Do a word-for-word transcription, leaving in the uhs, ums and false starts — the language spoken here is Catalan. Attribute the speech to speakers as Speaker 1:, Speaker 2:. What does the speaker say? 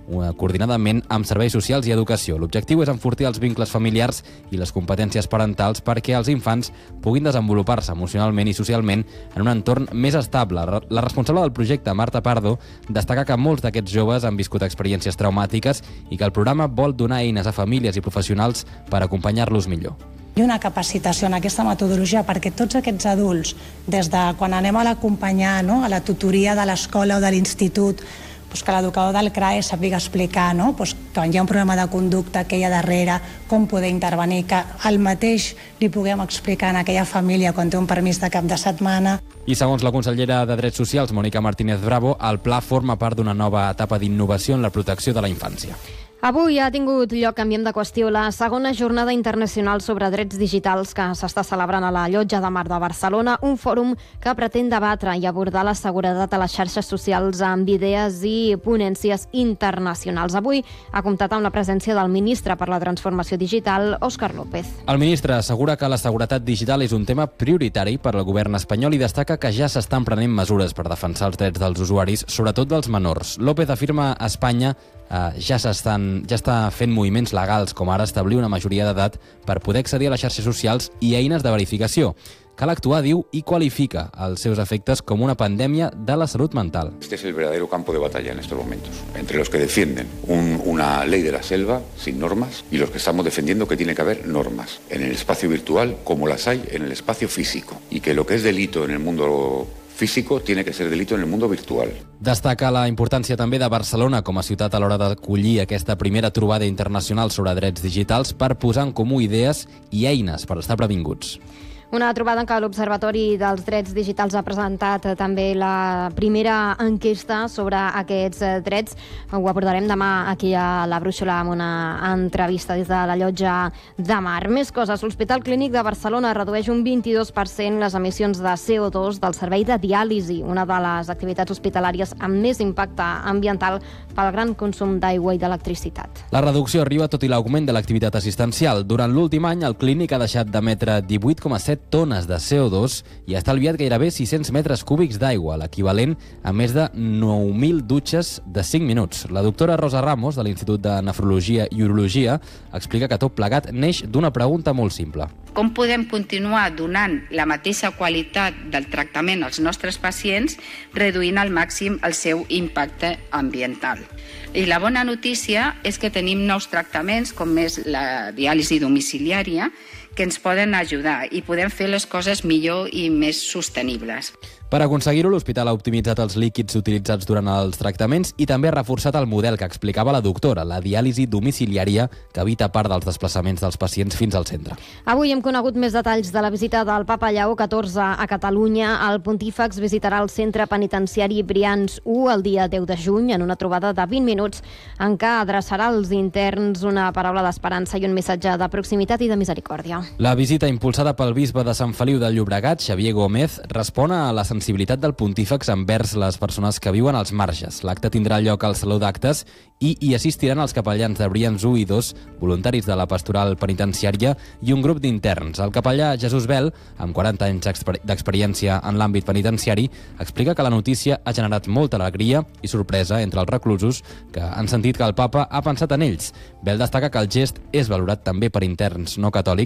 Speaker 1: coordinadament amb serveis socials i educació. L'objectiu és enfortir els vincles familiars i les competències parentals perquè els infants puguin desenvolupar-se emocionalment i socialment en un entorn més estable. La responsable del projecte, Marta Pardo, destaca que molts d'aquests joves han viscut experiències traumàtiques i que el programa vol donar eines a famílies i professionals per acompanyar-los millor.
Speaker 2: I una capacitació en aquesta metodologia perquè tots aquests adults, des de quan anem a l'acompanyar, no, a la tutoria de l'escola o de l'institut, doncs que l'educador del C R A E sàpiga explicar, no, doncs quan hi ha un problema de conducta que hi ha darrere, com poder intervenir, que el mateix li puguem explicar en aquella família quan té un permís de cap de setmana.
Speaker 1: I segons la consellera de Drets Socials, Mònica Martínez Bravo, el pla forma part d'una nova etapa d'innovació en la protecció de la infància.
Speaker 3: Avui ha tingut lloc, canviem de qüestió, la segona jornada internacional sobre drets digitals que s'està celebrant a la Llotja de Mar de Barcelona, un fòrum que pretén debatre i abordar la seguretat a les xarxes socials amb idees i ponències internacionals. Avui ha comptat amb la presència del ministre per la Transformació Digital, Òscar López.
Speaker 1: El ministre assegura que la seguretat digital és un tema prioritari per al govern espanyol i destaca que ja s'estan prenent mesures per defensar els drets dels usuaris, sobretot dels menors. López afirma a Espanya Uh, ja, s'estan, ja està fent moviments legals, com ara establir una majoria d'edat per poder accedir a les xarxes socials i eines de verificació. Cal actuar, diu, i qualifica els seus efectes com una pandèmia de la salut mental.
Speaker 4: Este es el verdadero campo de batalla en estos momentos, entre los que defienden un, una ley de la selva sin normas y los que estamos defendiendo que tiene que haber normas en el espacio virtual como las hay en el espacio físico y que lo que es delito en el mundo físico tiene que ser delito en el mundo virtual.
Speaker 1: Destaca la importància també de Barcelona com a ciutat a l'hora d'acollir aquesta primera trobada internacional sobre drets digitals per posar en comú idees i eines per estar previnguts.
Speaker 3: Una trobada en què l'Observatori dels Drets Digitals ha presentat també la primera enquesta sobre aquests drets. Ho abordarem demà aquí a la Brúixola amb una entrevista des de la Llotja de Mar. Més coses. L'Hospital Clínic de Barcelona redueix un vint-i-dos per cent les emissions de C O dos del servei de diàlisi, una de les activitats hospitalàries amb més impacte ambiental pel gran consum d'aigua i d'electricitat.
Speaker 1: La reducció arriba tot i l'augment de l'activitat assistencial. Durant l'últim any, el clínic ha deixat d'emetre divuit coma set tones de C O dos i ha estalviat gairebé sis-cents metres cúbics d'aigua, l'equivalent a més de nou mil dutxes de cinc minuts. La doctora Rosa Ramos, de l'Institut de Nefrologia i Urologia, explica que tot plegat neix d'una pregunta molt simple.
Speaker 5: Com podem continuar donant la mateixa qualitat del tractament als nostres pacients reduint al màxim el seu impacte ambiental? I la bona notícia és que tenim nous tractaments, com és la diàlisi domiciliària, que ens poden ajudar i podem fer les coses millor i més sostenibles.
Speaker 1: Per aconseguir-ho, l'hospital ha optimitzat els líquids utilitzats durant els tractaments i també ha reforçat el model que explicava la doctora, la diàlisi domiciliària, que evita part dels desplaçaments dels pacients fins al centre.
Speaker 3: Avui hem conegut més detalls de la visita del Papa Lleó catorze a Catalunya. El pontífex visitarà el centre penitenciari Brians u el dia deu de juny en una trobada de vint minuts en què adreçarà als interns una paraula d'esperança i un missatge de proximitat i de misericòrdia.
Speaker 1: La visita impulsada pel bisbe de Sant Feliu de Llobregat, Xavier Gómez, respon a la sensibilitat del pontífex envers les persones que viuen als marges. L'acte tindrà lloc al Saló d'Actes i hi assistiran els capellans de Brians u i dos, voluntaris de la pastoral penitenciària i un grup d'interns. El capellà Jesús Bel, amb quaranta anys d'experiència en l'àmbit penitenciari, explica que la notícia ha generat molta alegria i sorpresa entre els reclusos que han sentit que el papa ha pensat en ells. Bel destaca que el gest és valorat també per interns no catòlics